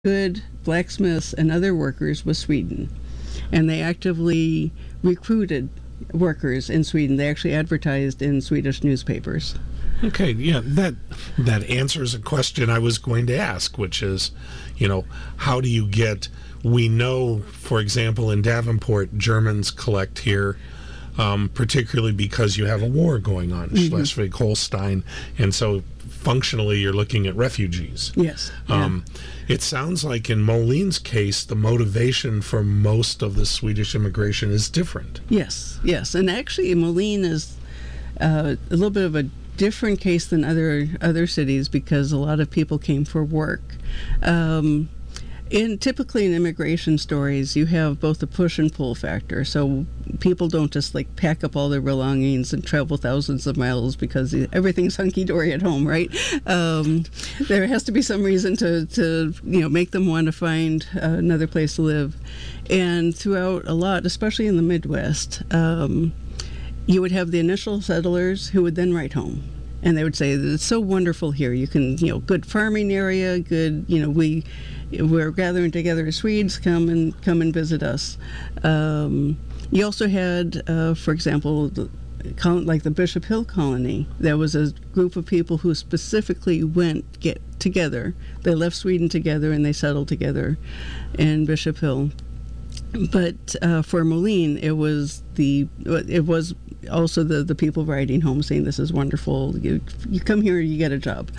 good blacksmiths and other workers was Sweden. And they actively recruited workers in Sweden. They actually advertised in Swedish newspapers. Okay, yeah, that answers a question I was going to ask, which is, how do you get, we know, for example, in Davenport, Germans collect here, particularly because you have a war going on, Schleswig-Holstein, and so functionally you're looking at refugees. Yes. It sounds like in Molin's case, the motivation for most of the Swedish immigration is different. Yes. And actually, Molin is a little bit of a different case than other cities because a lot of people came for work. Typically in immigration stories, you have both a push and pull factor. So people don't just pack up all their belongings and travel thousands of miles because everything's hunky-dory at home, right? There has to be some reason to make them want to find another place to live. And throughout a lot, especially in the Midwest, you would have the initial settlers who would then write home. And they would say that it's so wonderful here. You can, good farming area, good, we're gathering together as Swedes, come and visit us. You also had, for example, the Bishop Hill colony. There was a group of people who specifically get together. They left Sweden together and they settled together in Bishop Hill. But for Molin, it was also the people writing home saying this is wonderful. You come here, you get a job.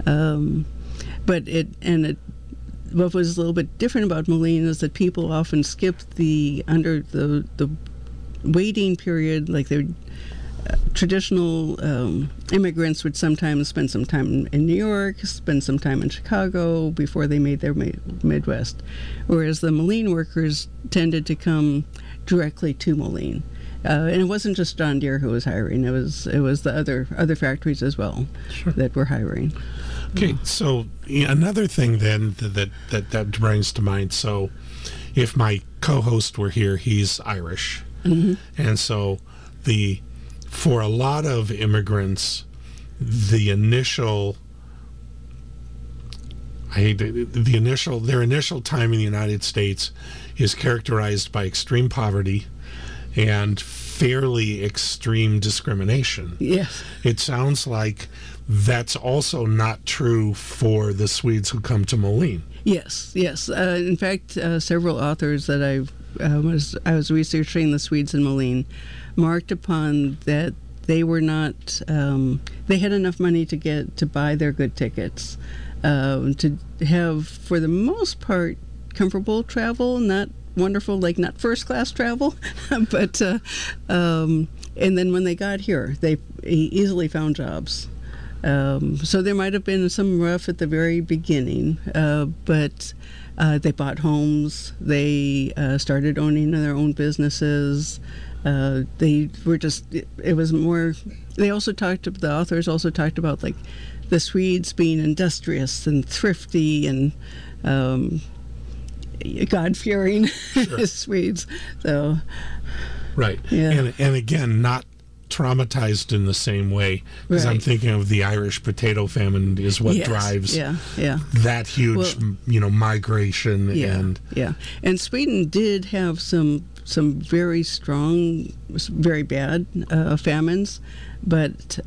What was a little bit different about Molin is that people often skipped the waiting period, like their traditional immigrants would sometimes spend some time in New York, spend some time in Chicago before they made their Midwest, whereas the Molin workers tended to come directly to Molin. And it wasn't just John Deere who was hiring; it was the other factories as well that were hiring. Okay, so another thing then that brings to mind. So, if my co-host were here, he's Irish, and so for a lot of immigrants, their initial time in the United States is characterized by extreme poverty and fairly extreme discrimination. Yes. It sounds like that's also not true for the Swedes who come to Molin. Yes. In fact, several authors that I was researching the Swedes in Molin marked upon that they were not. They had enough money to buy their good tickets, to have, for the most part, comfortable travel, not wonderful, not first class travel, but and then when they got here, they easily found jobs. So there might have been some rough at the very beginning, but they bought homes. They started owning their own businesses. They were just. It was more. The authors also talked about the Swedes being industrious and thrifty and God-fearing Swedes. So, right. Yeah. And again, not traumatized in the same way, because I'm thinking of the Irish potato famine is what drives that huge migration. And Sweden did have some very strong, very bad famines, but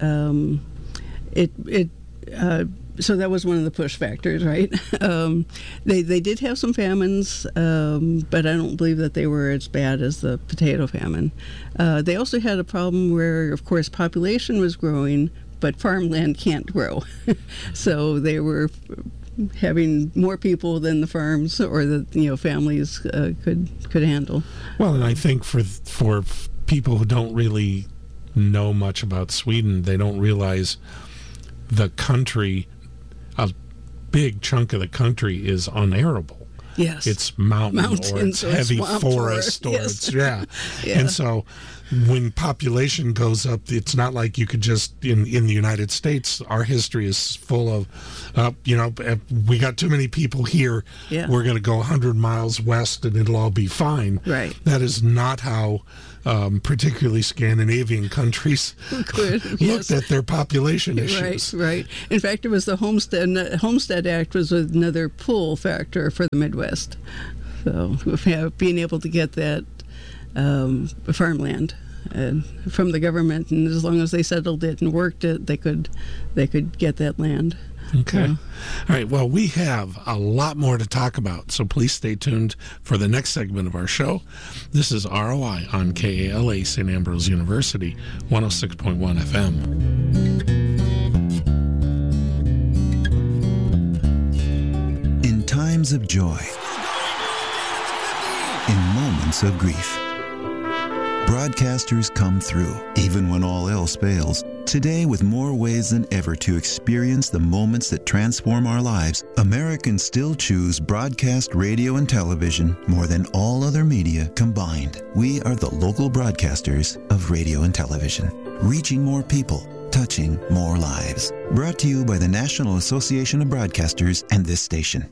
so that was one of the push factors, right? They did have some famines, but I don't believe that they were as bad as the potato famine. They also had a problem where, of course, population was growing, but farmland can't grow. So they were having more people than the farms or the families could handle. Well, and I think for people who don't really know much about Sweden, they don't realize the country. A big chunk of the country is unarable. Yes. It's mountain or it's Mountains or heavy swamp forest or yes. it's, yeah. And so when population goes up, it's not like you could just, in the United States, our history is full of, we got too many people here. Yeah. We're going to go 100 miles west and it'll all be fine. Right. That is not how particularly Scandinavian countries looked at their population issues. Right. In fact, it was the Homestead Act was another pull factor for the Midwest. So being able to get that farmland from the government, and as long as they settled it and worked it, they could get that land. Okay. All right. Well, we have a lot more to talk about, so please stay tuned for the next segment of our show. This is ROI on KALA St. Ambrose University, 106.1 FM. In times of joy, in moments of grief, broadcasters come through, even when all else fails. Today, with more ways than ever to experience the moments that transform our lives, Americans still choose broadcast radio and television more than all other media combined. We are the local broadcasters of radio and television, reaching more people, touching more lives. Brought to you by the National Association of Broadcasters and this station.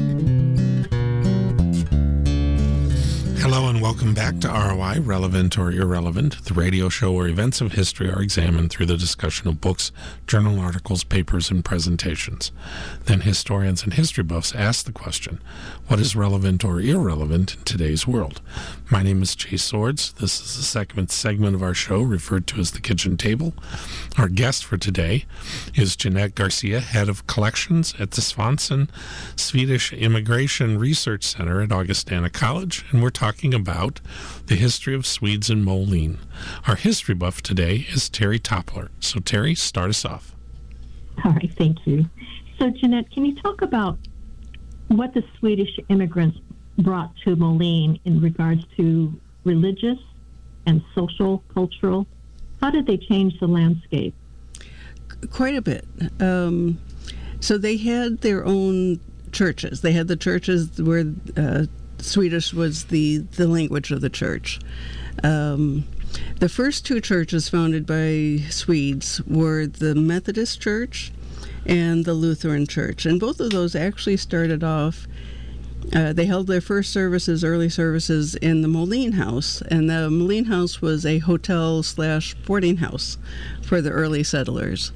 Hello and welcome back to ROI, Relevant or Irrelevant, the radio show where events of history are examined through the discussion of books, journal articles, papers, and presentations. Then historians and history buffs ask the question, what is relevant or irrelevant in today's world? My name is Jay Swords. This is the second segment of our show referred to as the Kitchen Table. Our guest for today is Jeanette Garcia, Head of Collections at the Svansen Swedish Immigration Research Center at Augustana College, and we're talking about the history of Swedes in Moline. Our history buff today is Terry Toppler. So Terry, start us off. All right, thank you. So Jeanette, can you talk about what the Swedish immigrants brought to Moline in regards to religious and social, cultural? How did they change the landscape? Quite a bit. So they had their own churches. They had the churches where Swedish was the language of the church. The first two churches founded by Swedes were the Methodist Church and the Lutheran Church. And both of those actually started off, they held their first services, early services, in the Moline House. And the Moline House was a hotel/boarding house for the early settlers.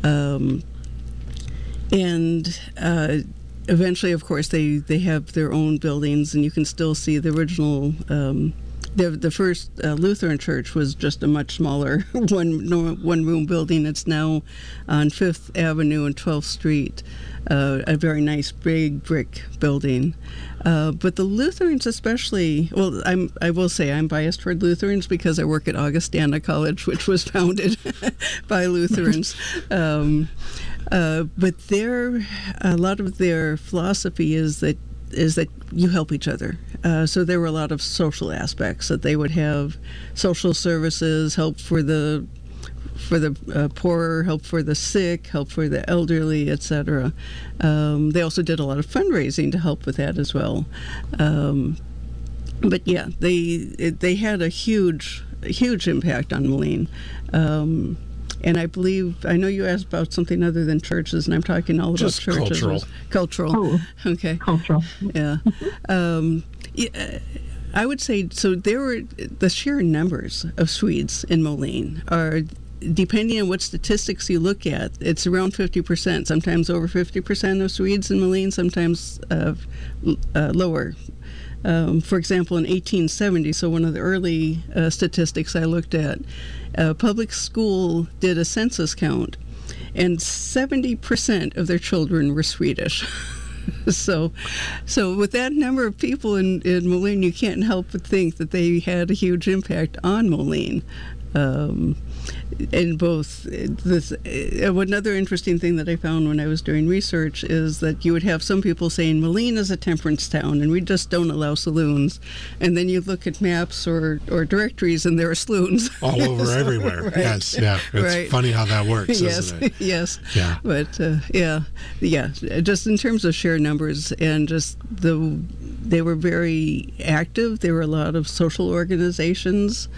Eventually, of course, they have their own buildings, and you can still see the original. The first Lutheran church was just a much smaller one-room building. It's now on 5th Avenue and 12th Street, a very nice big brick building. But the Lutherans especially, well, I will say I'm biased toward Lutherans because I work at Augustana College, which was founded by Lutherans. But a lot of their philosophy is that you help each other. So there were a lot of social aspects that they would have, social services, help for the poor, help for the sick, help for the elderly, etc. They also did a lot of fundraising to help with that as well. But yeah, they had a huge impact on Moline. And I know you asked about something other than churches, and I'm talking all about just churches. Cultural. Oh, okay. Cultural. Yeah. I would say, so there were the sheer numbers of Swedes in Moline are, depending on what statistics you look at, it's around 50%, sometimes over 50% of Swedes in Moline, sometimes lower. For example, in 1870, so one of the early statistics I looked at, public school did a census count, and 70% of their children were Swedish. So with that number of people in Moline, you can't help but think that they had a huge impact on Moline. In both this, another interesting thing that I found when I was doing research is that you would have some people saying Moline is a temperance town and we just don't allow saloons, and then you look at maps or directories and there are saloons all over everywhere. Right. Yes, yeah, it's funny how that works, yes, isn't it? Yes, yeah. But yeah. Just in terms of sheer numbers and just the they were very active. There were a lot of social organizations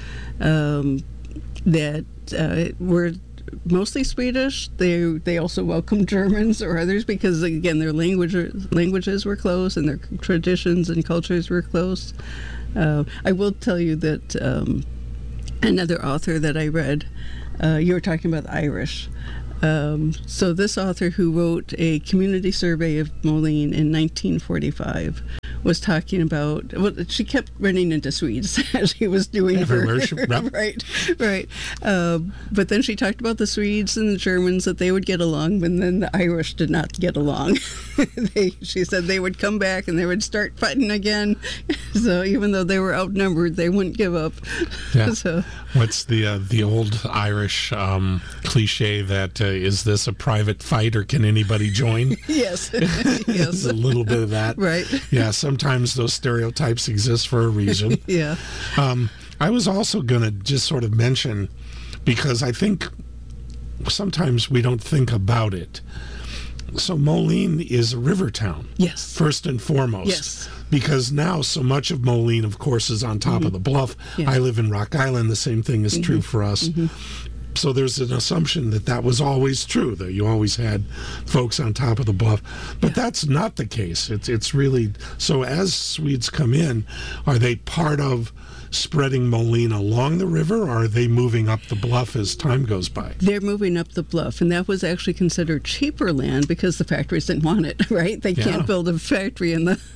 that were mostly Swedish. They also welcomed Germans or others because, again, their languages were close and their traditions and cultures were close. I will tell you that another author that I read, you were talking about the Irish. So this author who wrote a community survey of Moline in 1945 was talking about, well, she kept running into Swedes as she was doing everywhere. Right. But then she talked about the Swedes and the Germans, that they would get along, but then the Irish did not get along. She said they would come back and they would start fighting again. So even though they were outnumbered, they wouldn't give up. Yeah. So, what's the old Irish cliche that is this a private fight or can anybody join? Yes. Yes. A little bit of that. Right. Yeah, sometimes those stereotypes exist for a reason. Yeah. I was also going to just sort of mention, because I think sometimes we don't think about it. So Moline is a river town. Yes. First and foremost. Yes. Because now so much of Moline, of course, is on top of the bluff. Yeah. I live in Rock Island. The same thing is true for us. So there's an assumption that was always true, that you always had folks on top of the bluff. But that's not the case. It's really, so as Swedes come in, are they part of spreading Moline along the river, or are they moving up the bluff as time goes by? They're moving up the bluff, and that was actually considered cheaper land because the factories didn't want it, right? They can't build a factory in the,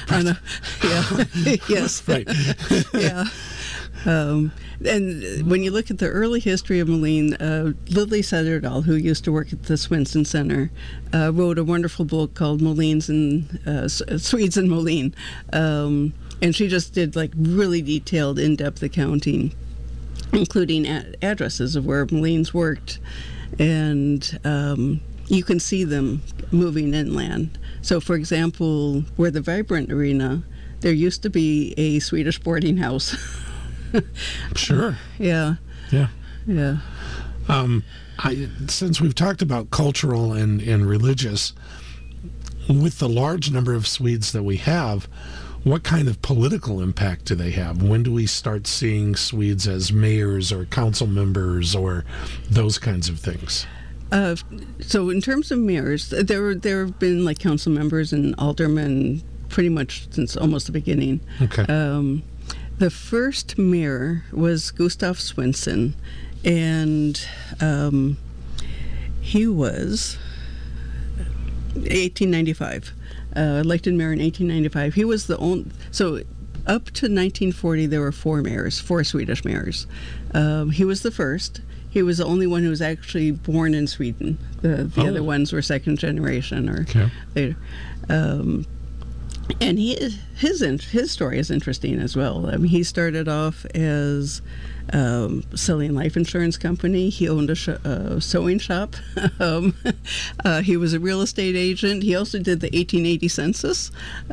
yes. Right. Yeah. And when you look at the early history of Moline, Lily Sedderdahl, who used to work at the Swenson Center, wrote a wonderful book called Swedes and Moline. And she just did like really detailed, in-depth accounting, including addresses of where Molines worked. And you can see them moving inland. So, for example, where the Vibrant Arena, there used to be a Swedish boarding house. Sure. Yeah. Since we've talked about cultural and religious, with the large number of Swedes that we have, what kind of political impact do they have? When do we start seeing Swedes as mayors or council members or those kinds of things? So in terms of mayors, there have been like council members and aldermen pretty much since almost the beginning. Okay. The first mayor was Gustav Swenson, and he was 1895, elected mayor in 1895. He was the only, so up to 1940 there were four Swedish mayors. He was the first. He was the only one who was actually born in Sweden. The other ones were second generation or later. And his story is interesting as well. I mean, he started off as selling life insurance company. He owned a sewing shop. He was a real estate agent. He also did the 1880 census.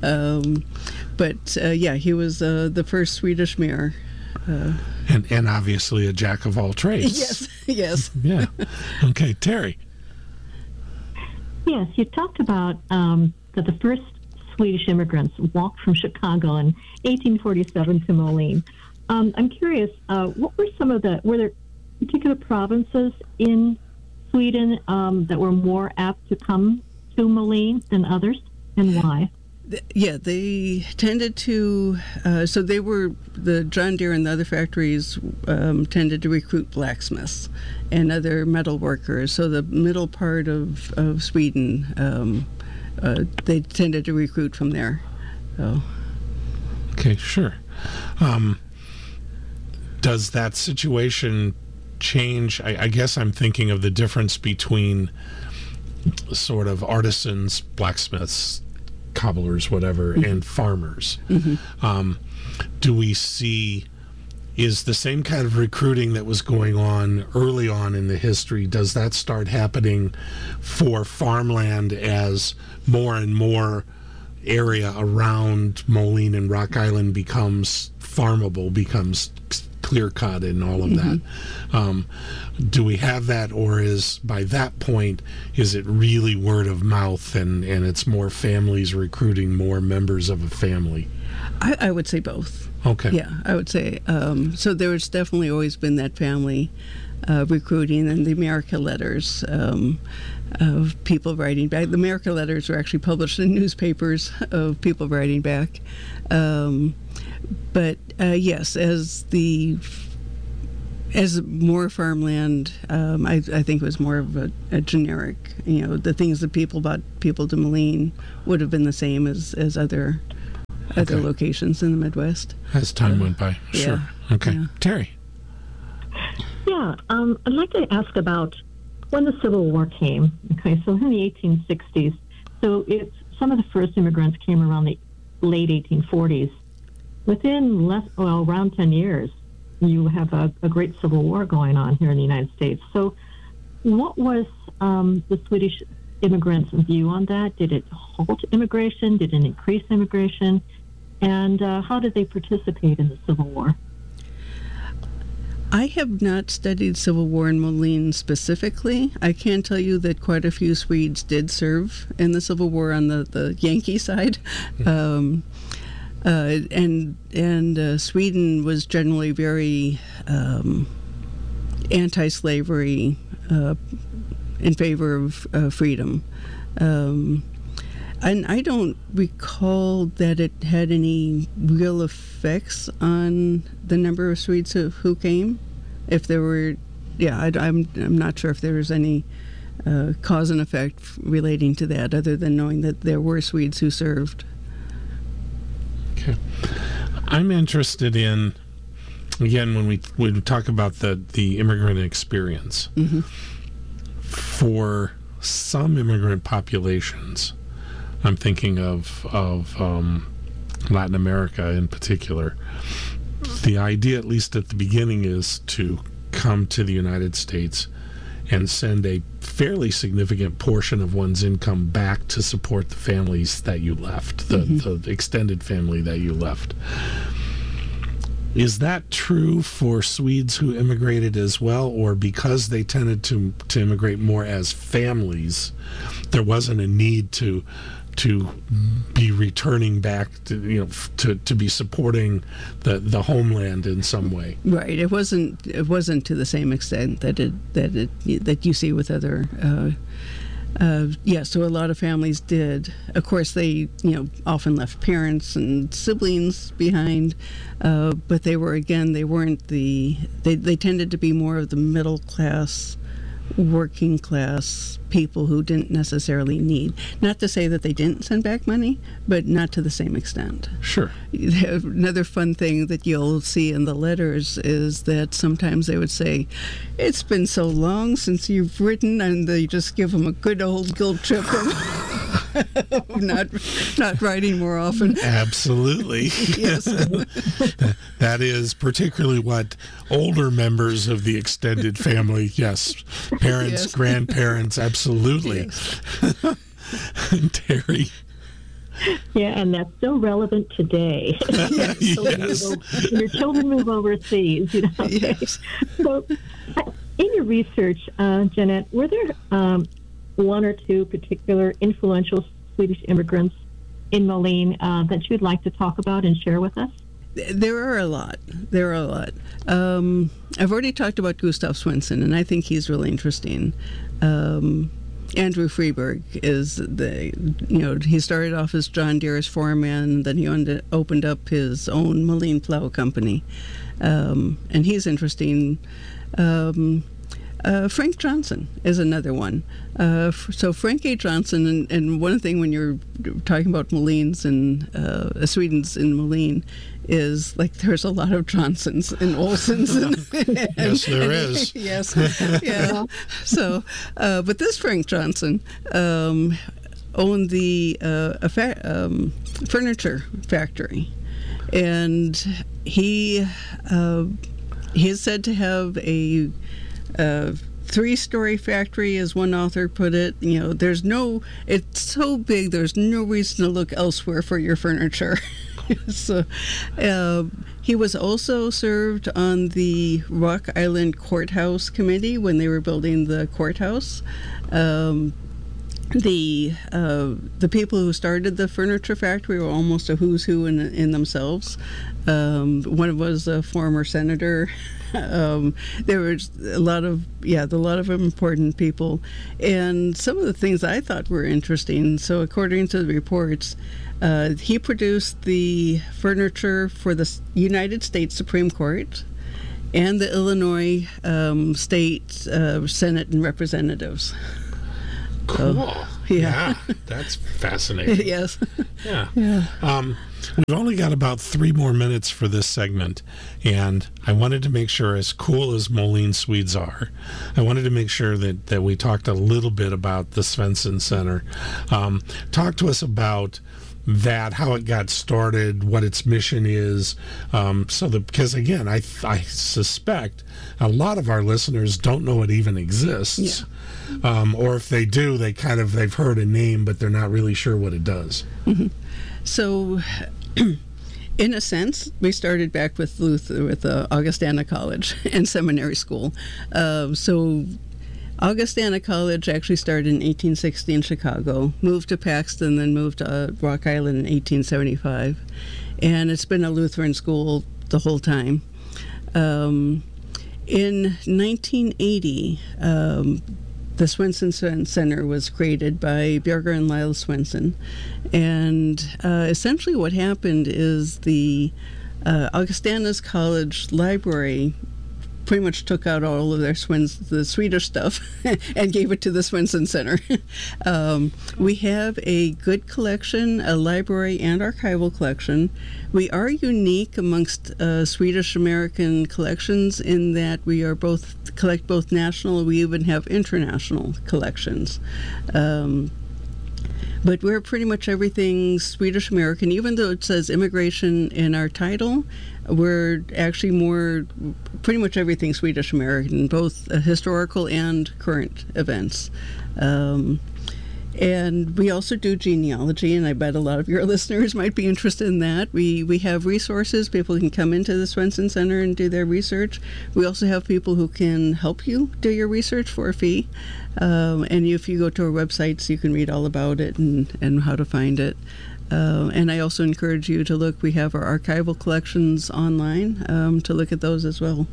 He was the first Swedish mayor. And obviously a jack of all trades. Yes. Yeah. Okay, Terry. Yes, you talked about that the first Swedish immigrants walked from Chicago in 1847 to Moline. I'm curious, what were were there particular provinces in Sweden that were more apt to come to Moline than others, and why? Yeah, they tended to, so they were, the John Deere and the other factories tended to recruit blacksmiths and other metal workers. So the middle part of Sweden, they tended to recruit from there. So. Okay, sure. Does that situation change? I guess I'm thinking of the difference between sort of artisans, blacksmiths, cobblers, whatever, and farmers. Do we see, is the same kind of recruiting that was going on early on in the history, does that start happening for farmland as more and more area around Moline and Rock Island becomes farmable, becomes clear cut and all of that. Do we have that, or is by that point is it really word of mouth and it's more families recruiting more members of a family? I would say both. Okay. Yeah, I would say so. There's definitely always been that family recruiting, and the America letters of people writing back. The America letters were actually published in newspapers of people writing back. But yes, as more farmland, I think it was more of a generic. The things that people bought people to Moline would have been the same as other locations in the Midwest. As time went by, sure. Yeah. Okay, Yeah. Terry. Yeah, I'd like to ask about when the Civil War came. Okay, so in the 1860s, so some of the first immigrants came around the late 1840s. Within around 10 years, you have a great Civil War going on here in the United States. So what was the Swedish immigrants' view on that? Did it halt immigration? Did it increase immigration? And how did they participate in the Civil War? I have not studied Civil War in Moline specifically. I can tell you that quite a few Swedes did serve in the Civil War on the Yankee side. And Sweden was generally very anti-slavery, in favor of freedom. And I don't recall that it had any real effects on the number of Swedes who came. If there were, I'm not sure if there was any cause and effect relating to that, other than knowing that there were Swedes who served. Okay, I'm interested in, again, when we talk about the immigrant experience. Mm-hmm. For some immigrant populations, I'm thinking of Latin America in particular, the idea, at least at the beginning, is to come to the United States and send a fairly significant portion of one's income back to support the families that you left, the extended family that you left. Is that true for Swedes who immigrated as well, or because they tended to immigrate more as families, there wasn't a need to be returning back to be supporting the homeland in some way? Right. It wasn't to the same extent that you see with other. So a lot of families did. Of course, they often left parents and siblings behind, but they weren't they tended to be more of the middle class, working class people who didn't necessarily need. Not to say that they didn't send back money, but not to the same extent. Sure. Another fun thing that you'll see in the letters is that sometimes they would say, "It's been so long since you've written," and they just give them a good old guilt trip of not writing more often. Absolutely. Yes. That is particularly what older members of the extended family, yes, parents, Yes. grandparents, absolutely. Yes. Terry. Yeah, and that's still relevant today. Yes. When your children move overseas, Okay. Yes. So, in your research, Jeanette, were there one or two particular influential Swedish immigrants in Moline that you'd like to talk about and share with us? There are a lot. I've already talked about Gustav Swenson, and I think he's really interesting. Andrew Freeberg is he started off as John Deere's foreman, then he opened up his own Moline Plow Company, and he's interesting. Frank Johnson is another one. So Frank A. Johnson, and one thing when you're talking about Molines and Sweden's in Moline is like there's a lot of Johnsons and Olsons. Yes, there is. Yes, yeah. So, but this Frank Johnson owned the furniture factory, and he is said to have a 3-story factory, as one author put it. It's so big, there's no reason to look elsewhere for your furniture. So, he was also served on the Rock Island Courthouse Committee when they were building the courthouse. The people who started the furniture factory were almost a who's who in themselves. One was a former senator. There was a lot of important people, and some of the things I thought were interesting. So, according to the reports, he produced the furniture for the United States Supreme Court and the Illinois State Senate and Representatives. Cool. Yeah. That's fascinating. Yes. Yeah. Yeah. We've only got about 3 more minutes for this segment, and I wanted to make sure, as cool as Moline Swedes are, I wanted to make sure that we talked a little bit about the Svensson Center. Talk to us about that, how it got started, what its mission is, because again, I suspect a lot of our listeners don't know it even exists, or if they do, they've heard a name, but they're not really sure what it does. Mm-hmm. So, in a sense, we started back with Augustana College and Seminary School. So, Augustana College actually started in 1860 in Chicago, moved to Paxton, then moved to Rock Island in 1875. And it's been a Lutheran school the whole time. In 1980, the Svensson Center was created by Björger and Lyle Svensson. And essentially what happened is the Augustana's College Library pretty much took out all of the Swedish stuff and gave it to the Svensson Center. We have a good collection, a library and archival collection. We are unique amongst Swedish-American collections in that we are collect both national, we even have international collections. But we're pretty much everything Swedish-American. Even though it says immigration in our title, we're actually pretty much everything Swedish-American, both historical and current events. And we also do genealogy, and I bet a lot of your listeners might be interested in that. We have resources. People can come into the Svensson Center and do their research. We also have people who can help you do your research for a fee. And if you go to our websites, you can read all about it and how to find it. And I also encourage you to look. We have our archival collections online to look at those as well.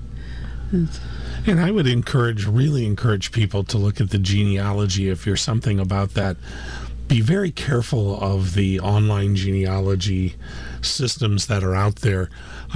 And I would really encourage people to look at the genealogy if you're something about that. Be very careful of the online genealogy systems that are out there.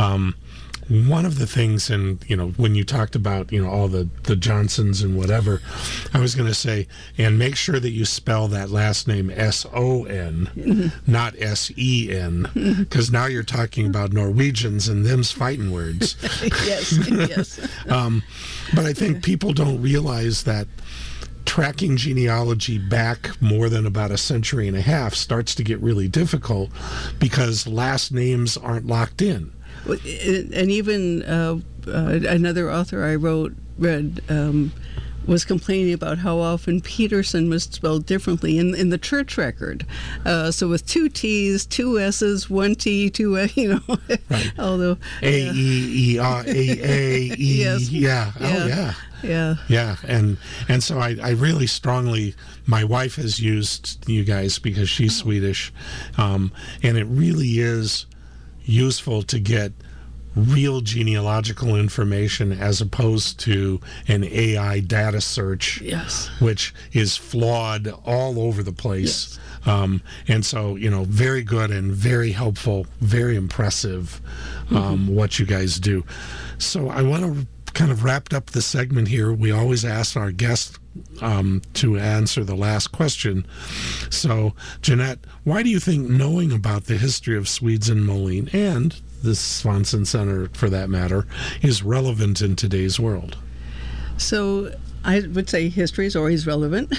One of the things, and when you talked about all the Johnsons and whatever, I was going to say, and make sure that you spell that last name S-O-N, not S-E-N, because now you're talking about Norwegians and them's fighting words. Yes. But I think people don't realize that tracking genealogy back more than about a century and a half starts to get really difficult because last names aren't locked in. And even another author I read was complaining about how often Peterson was spelled differently in the church record. So with 2 T's, 2 S's, 1 T, 2 right. Although A-E-E-R-A-A-E. Yes. Yeah. Yeah. And so I really strongly, my wife has used you guys because she's Swedish, and it really is useful to get real genealogical information as opposed to an AI data search, which is flawed all over the place. And so, very good and very helpful, very impressive what you guys do. So I want to kind of wrap up the segment here. We always ask our guests to answer the last question. So, Jeanette, why do you think knowing about the history of Swedes in Moline and the Svensson Center, for that matter, is relevant in today's world? So, I would say history is always relevant.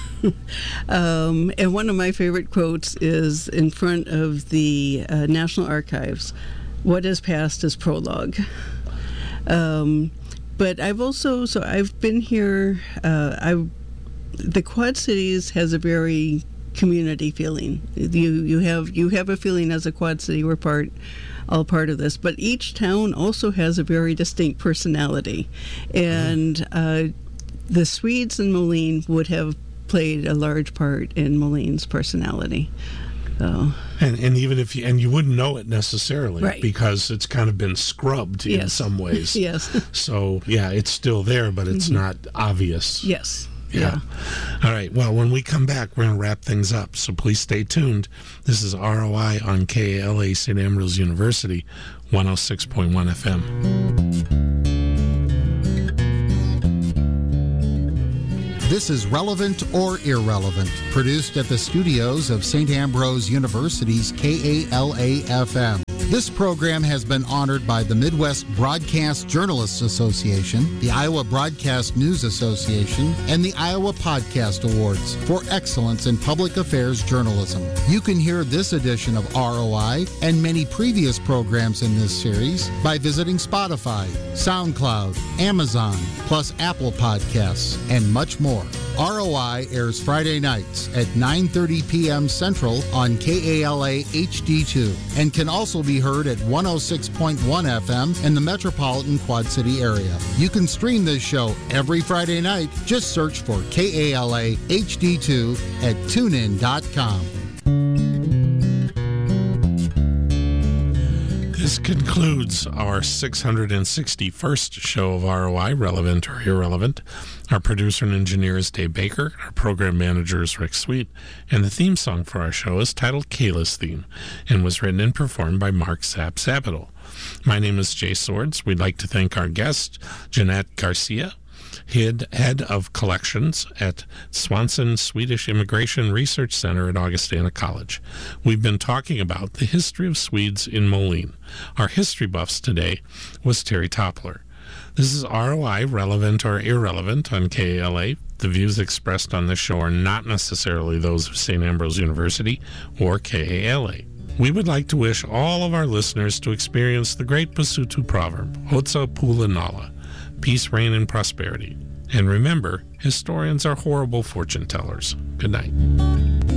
And one of my favorite quotes is in front of the National Archives, "What is past is prologue." But I've been here, the Quad Cities has a very community feeling. You have a feeling as a Quad City we're all part of this, but each town also has a very distinct personality, and the Swedes in Moline would have played a large part in Moline's personality. So. And even if you wouldn't know it necessarily, right, because it's kind of been scrubbed in some ways. Yes. So yeah, it's still there, but it's not obvious. Yes. Yeah. All right. Well, when we come back, we're going to wrap things up. So please stay tuned. This is ROI on KALA St. Ambrose University, 106.1 FM. This is Relevant or Irrelevant, produced at the studios of St. Ambrose University's KALA-FM. This program has been honored by the Midwest Broadcast Journalists Association, the Iowa Broadcast News Association, and the Iowa Podcast Awards for excellence in public affairs journalism. You can hear this edition of ROI and many previous programs in this series by visiting Spotify, SoundCloud, Amazon, plus Apple Podcasts, and much more. ROI airs Friday nights at 9:30 p.m. Central on KALA HD2 and can also be heard at 106.1 FM in the metropolitan Quad City area. You can stream this show every Friday night. Just search for KALA HD2 at tunein.com. This concludes our 661st show of ROI, Relevant or Irrelevant. Our producer and engineer is Dave Baker. Our program manager is Rick Sweet. And the theme song for our show is titled Kayla's Theme and was written and performed by Mark Sapp-Sabato. My name is Jay Swords. We'd like to thank our guest, Jeanette Garcia, head of collections at Swanson Swedish Immigration Research Center at Augustana College. We've been talking about the history of Swedes in Moline. Our history buffs today was Terry Toppler. This is ROI, Relevant or Irrelevant on KALA. The views expressed on this show are not necessarily those of St. Ambrose University or KALA. We would like to wish all of our listeners to experience the great Basutu proverb, Hotsa Pula Nala, peace, reign, and prosperity. And remember, historians are horrible fortune tellers. Good night.